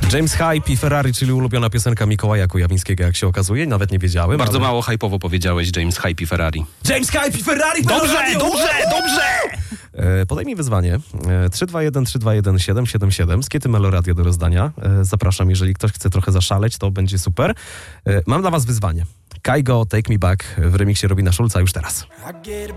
James Hype i Ferrari, czyli ulubiona piosenka Mikołaja Kujawińskiego, jak się okazuje. Nawet nie wiedziałem. Bardzo mało hype'owo powiedziałeś James Hype i Ferrari. James Hype i Ferrari! Dobrze! Podejmij wyzwanie. 321-321-777. Skiety Meloradio do rozdania. Zapraszam, jeżeli ktoś chce trochę zaszaleć, to będzie super. Mam dla was wyzwanie. Kaigo, Take Me Back w remiksie Robina Schulza już teraz.